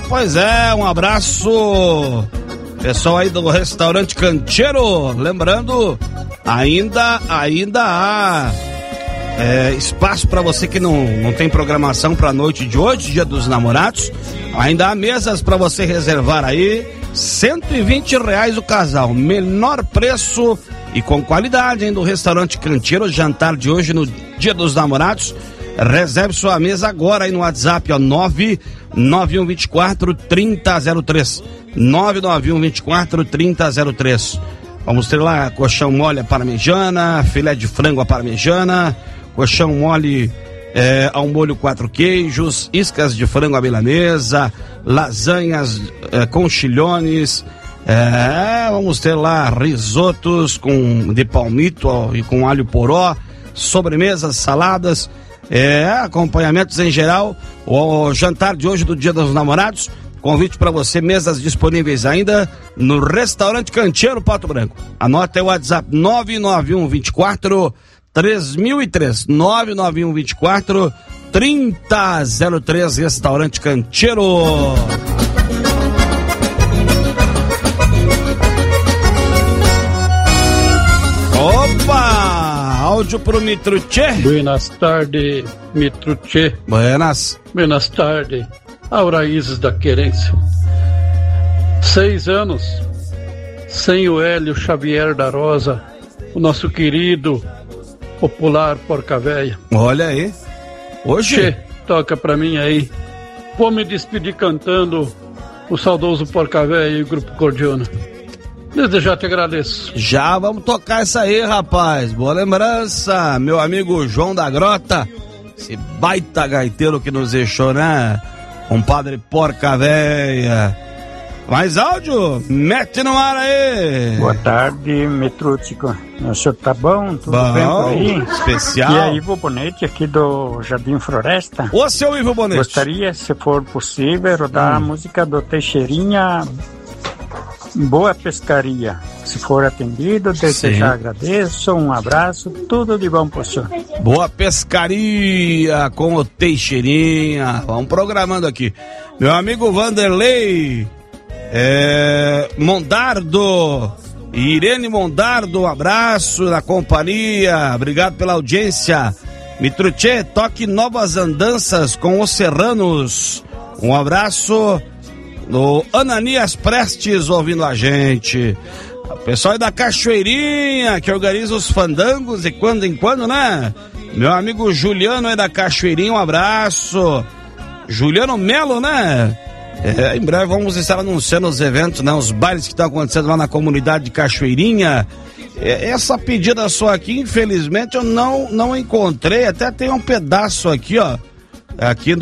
pois é, um abraço, pessoal aí do Restaurante Canteiro. Lembrando, ainda há espaço para você que não tem programação para a noite de hoje, Dia dos Namorados. Ainda há mesas para você reservar aí, R$120 o casal, menor preço e com qualidade, hein, do Restaurante Canteiro. Jantar de hoje no Dia dos Namorados. Reserve sua mesa agora aí no WhatsApp, ó, 99124-3003. 99124-3003. Vamos ter lá colchão mole à parmejana, filé de frango à parmejana, colchão mole ao molho 4 queijos, iscas de frango à milanesa, lasanhas com chilhones. Vamos ter lá risotos de palmito e com alho poró, sobremesas, saladas, acompanhamentos em geral. O jantar de hoje do Dia dos Namorados, convite para você, mesas disponíveis ainda no Restaurante Canteiro, Pato Branco. Anota aí o WhatsApp 99124-3003, 99124-3003, Restaurante Canteiro. Opa! Áudio pro Mitrucê. Buenas tardes, Mitrucê. Buenas tardes, Auraízes da Querência. 6 anos sem o Hélio Xavier da Rosa, o nosso querido popular Porca Véia. Olha aí. Hoje Tchê, toca pra mim aí. Vou me despedir cantando o saudoso Porca Véia e o Grupo Cordiona. Desde já te agradeço. Já vamos tocar essa aí, rapaz. Boa lembrança, meu amigo João da Grota. Esse baita gaiteiro que nos deixou, né? Compadre Porca Véia. Mais áudio? Mete no ar aí. Boa tarde, Metrútico. O senhor tá bom? Tudo bom, bem por aí? Especial. E aí, Ivo Bonete, aqui do Jardim Floresta. Ô, seu Ivo Bonete. Gostaria, se for possível, rodar a música do Teixeirinha, Boa Pescaria. Se for atendido, desde já agradeço. Um abraço, tudo de bom pro senhor. Boa Pescaria com o Teixeirinha. Vamos programando aqui. Meu amigo Vanderlei Mondardo, Irene Mondardo, um abraço na companhia. Obrigado pela audiência. Mitrucê, toque Novas Andanças com os Serranos. Um abraço. No Ananias Prestes ouvindo a gente. O pessoal aí da Cachoeirinha que organiza os fandangos de quando em quando, né? Meu amigo Juliano aí da Cachoeirinha, um abraço. Juliano Melo, né? Em breve vamos estar anunciando os eventos, né? Os bailes que estão acontecendo lá na comunidade de Cachoeirinha. Essa pedida só aqui, infelizmente, eu não encontrei. Até tem um pedaço aqui, ó. Aqui